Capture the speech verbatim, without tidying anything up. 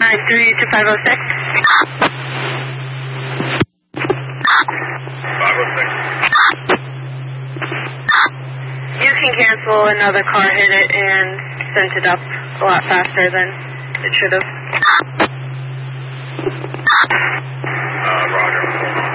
nine three to five oh six. five oh six. You can cancel. Another car hit it and sent it up a lot faster than it should have. Uh, Roger.